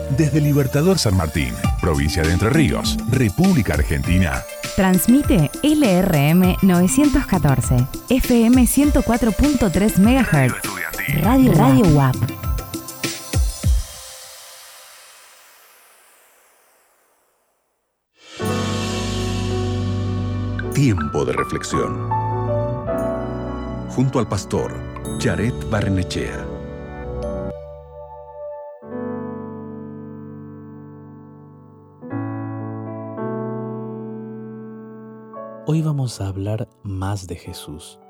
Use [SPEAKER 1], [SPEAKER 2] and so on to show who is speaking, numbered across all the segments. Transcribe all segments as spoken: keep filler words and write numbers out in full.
[SPEAKER 1] Desde Libertador San Martín, provincia de Entre Ríos, República Argentina.
[SPEAKER 2] Transmite L R M novecientos catorce, F M ciento cuatro punto tres megahertz. Radio Radio U A P.
[SPEAKER 1] Tiempo de reflexión. Junto al pastor Jared Barrenechea.
[SPEAKER 3] Hoy vamos a hablar más de Jesús.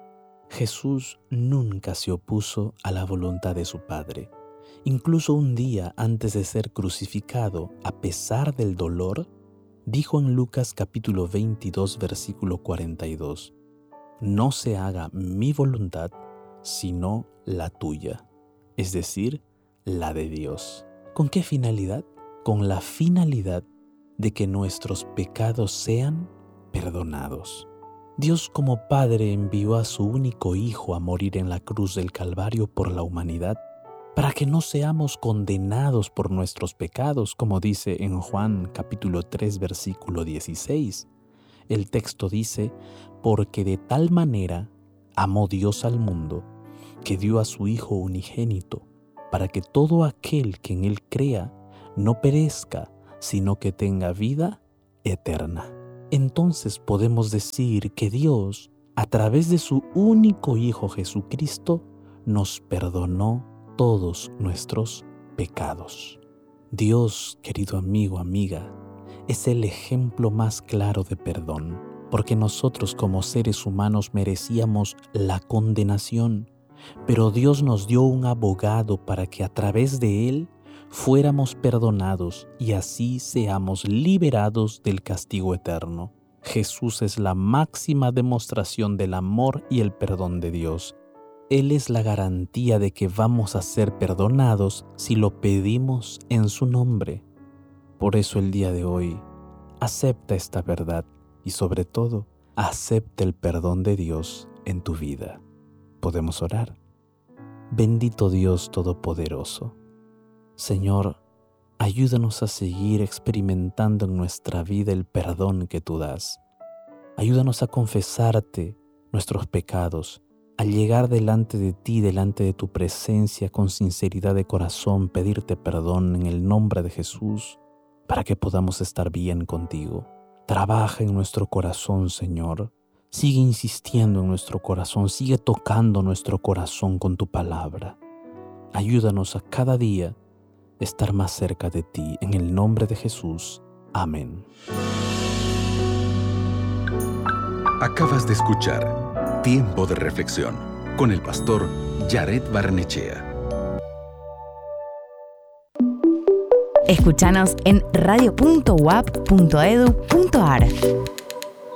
[SPEAKER 3] Jesús nunca se opuso a la voluntad de su Padre. Incluso un día antes de ser crucificado, a pesar del dolor, dijo en Lucas capítulo veintidós, versículo cuarenta y dos, «No se haga mi voluntad, sino la tuya», es decir, la de Dios. ¿Con qué finalidad? Con la finalidad de que nuestros pecados sean perdonados. Dios como Padre envió a su único Hijo a morir en la cruz del Calvario por la humanidad, para que no seamos condenados por nuestros pecados, como dice en Juan capítulo tres, versículo dieciséis. El texto dice, porque de tal manera amó Dios al mundo, que dio a su Hijo unigénito, para que todo aquel que en Él crea no perezca, sino que tenga vida eterna. Entonces podemos decir que Dios, a través de su único Hijo Jesucristo, nos perdonó todos nuestros pecados. Dios, querido amigo, amiga, es el ejemplo más claro de perdón, porque nosotros como seres humanos merecíamos la condenación, pero Dios nos dio un abogado para que a través de él fuéramos perdonados y así seamos liberados del castigo eterno. Jesús es la máxima demostración del amor y el perdón de Dios. Él es la garantía de que vamos a ser perdonados si lo pedimos en su nombre. Por eso el día de hoy, acepta esta verdad y sobre todo, acepta el perdón de Dios en tu vida. ¿Podemos orar? Bendito Dios Todopoderoso. Señor, ayúdanos a seguir experimentando en nuestra vida el perdón que tú das. Ayúdanos a confesarte nuestros pecados, a llegar delante de ti, delante de tu presencia, con sinceridad de corazón, pedirte perdón en el nombre de Jesús, para que podamos estar bien contigo. Trabaja en nuestro corazón, Señor. Sigue insistiendo en nuestro corazón, sigue tocando nuestro corazón con tu palabra. Ayúdanos a cada día estar más cerca de ti, en el nombre de Jesús. Amén.
[SPEAKER 1] Acabas de escuchar Tiempo de Reflexión con el pastor Jared Barrenechea.
[SPEAKER 2] Escúchanos en radio punto u a p punto e d u punto a r.